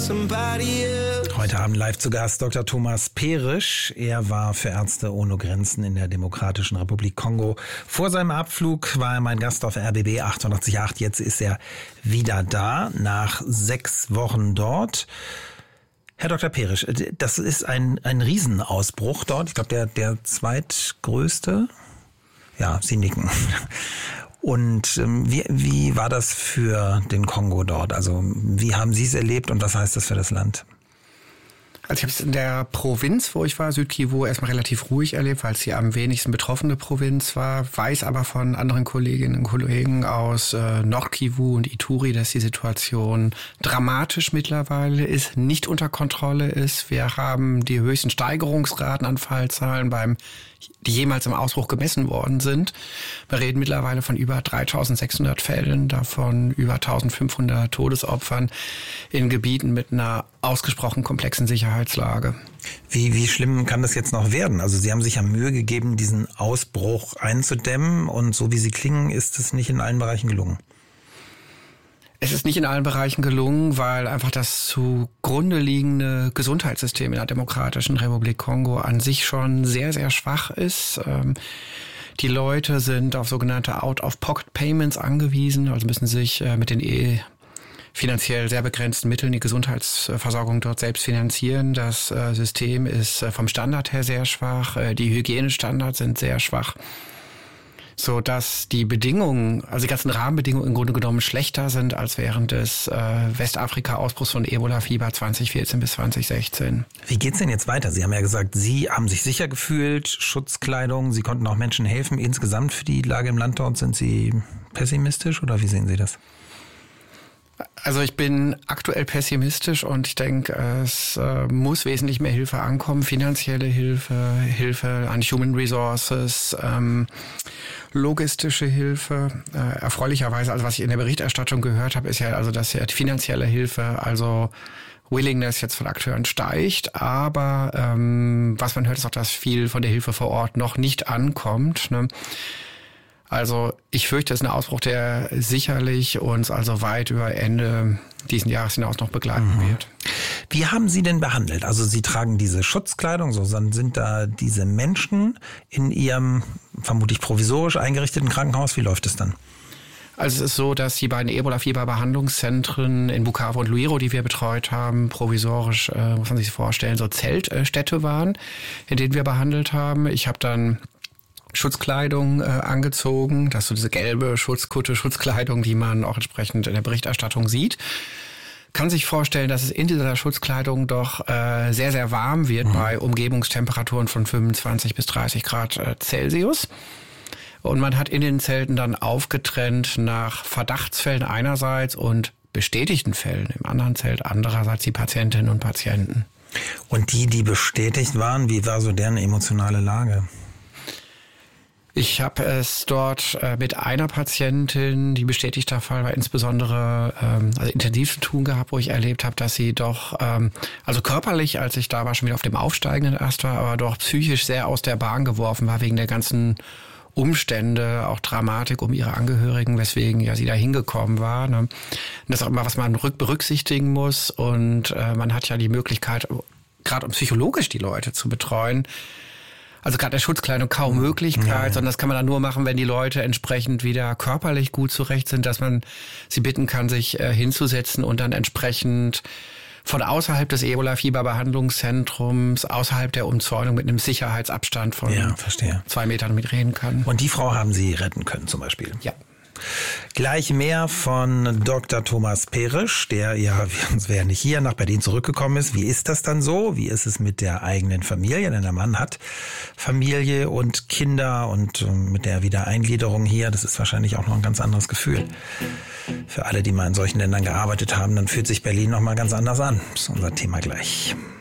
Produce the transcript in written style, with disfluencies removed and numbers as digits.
somebody else. Heute Abend live zu Gast Dr. Thomas Perisch. Er war für Ärzte ohne Grenzen in der Demokratischen Republik Kongo. Vor seinem Abflug war er mein Gast auf RBB 88.8. Jetzt ist er wieder da, nach 6 Wochen dort. Herr Dr. Perisch, das ist ein Riesenausbruch dort. Ich glaube, der zweitgrößte. Ja, Sie nicken. Und wie war das für den Kongo dort? Also wie haben Sie es erlebt und was heißt das für das Land? Also ich habe es in der Provinz, wo ich war, Süd-Kivu, erstmal relativ ruhig erlebt, weil es die am wenigsten betroffene Provinz war. Weiß aber von anderen Kolleginnen und Kollegen aus Nord-Kivu und Ituri, dass die Situation dramatisch mittlerweile ist, nicht unter Kontrolle ist. Wir haben die höchsten Steigerungsraten an Fallzahlen, die jemals im Ausbruch gemessen worden sind. Wir reden mittlerweile von über 3.600 Fällen, davon über 1.500 Todesopfern in Gebieten mit einer ausgesprochen komplexen Sicherheitslage. Wie schlimm kann das jetzt noch werden? Also Sie haben sich ja Mühe gegeben, diesen Ausbruch einzudämmen und so wie Sie klingen, ist es nicht in allen Bereichen gelungen. Es ist nicht in allen Bereichen gelungen, weil einfach das zugrunde liegende Gesundheitssystem in der Demokratischen Republik Kongo an sich schon sehr, sehr schwach ist. Die Leute sind auf sogenannte Out-of-Pocket-Payments angewiesen, also müssen sich mit den finanziell sehr begrenzten Mitteln die Gesundheitsversorgung dort selbst finanzieren. Das System ist vom Standard her sehr schwach, die Hygienestandards sind sehr schwach, so dass die Bedingungen, also die ganzen Rahmenbedingungen im Grunde genommen schlechter sind als während des Westafrika-Ausbruchs von Ebola-Fieber 2014 bis 2016. Wie geht's denn jetzt weiter? Sie haben ja gesagt, Sie haben sich sicher gefühlt, Schutzkleidung, Sie konnten auch Menschen helfen. Insgesamt für die Lage im Land dort, sind Sie pessimistisch oder wie sehen Sie das? Also ich bin aktuell pessimistisch und ich denke, es muss wesentlich mehr Hilfe ankommen, finanzielle Hilfe an Human Resources, logistische Hilfe. Erfreulicherweise, also was ich in der Berichterstattung gehört habe, ist ja also, dass ja die finanzielle Hilfe, also Willingness jetzt von Akteuren steigt, aber was man hört, ist auch, dass viel von der Hilfe vor Ort noch nicht ankommt, ne? Also ich fürchte, es ist ein Ausbruch, der sicherlich uns also weit über Ende diesen Jahres hinaus noch begleiten wird. Wie haben Sie denn behandelt? Also Sie tragen diese Schutzkleidung, so dann sind da diese Menschen in Ihrem vermutlich provisorisch eingerichteten Krankenhaus. Wie läuft es dann? Also es ist so, dass die beiden Ebola-Fieber-Behandlungszentren in Bukavu und Luiro, die wir betreut haben, provisorisch, muss man sich vorstellen, so Zeltstädte waren, in denen wir behandelt haben. Ich habe dann Schutzkleidung angezogen, das ist so diese gelbe Schutzkutte, Schutzkleidung, die man auch entsprechend in der Berichterstattung sieht. Kann sich vorstellen, dass es in dieser Schutzkleidung doch sehr, sehr warm wird bei Umgebungstemperaturen von 25 bis 30 Grad Celsius. Und man hat in den Zelten dann aufgetrennt nach Verdachtsfällen einerseits und bestätigten Fällen im anderen Zelt andererseits die Patientinnen und Patienten. Und die bestätigt waren, wie war so deren emotionale Lage? Ich habe es dort mit einer Patientin, die bestätigter Fall war, insbesondere also intensiv zu tun gehabt, wo ich erlebt habe, dass sie doch, also körperlich, als ich da war, schon wieder auf dem Aufsteigenden erst war, aber doch psychisch sehr aus der Bahn geworfen war wegen der ganzen Umstände, auch Dramatik um ihre Angehörigen, weswegen ja sie da hingekommen war. Ne? Und das ist auch immer, was man berücksichtigen muss. Und man hat ja die Möglichkeit, gerade um psychologisch die Leute zu betreuen, also gerade der Schutzkleidung kaum Möglichkeit, sondern das kann man dann nur machen, wenn die Leute entsprechend wieder körperlich gut zurecht sind, dass man sie bitten kann, sich hinzusetzen und dann entsprechend von außerhalb des Ebola-Fieber-Behandlungszentrums, außerhalb der Umzäunung mit einem Sicherheitsabstand von 2 Metern mitreden kann. Und die Frau haben Sie retten können zum Beispiel? Ja. Gleich mehr von Dr. Thomas Perisch, der ja, sonst wäre nicht hier, nach Berlin zurückgekommen ist. Wie ist das dann so? Wie ist es mit der eigenen Familie? Denn der Mann hat Familie und Kinder und mit der Wiedereingliederung hier, das ist wahrscheinlich auch noch ein ganz anderes Gefühl. Für alle, die mal in solchen Ländern gearbeitet haben, dann fühlt sich Berlin noch mal ganz anders an. Das ist unser Thema gleich.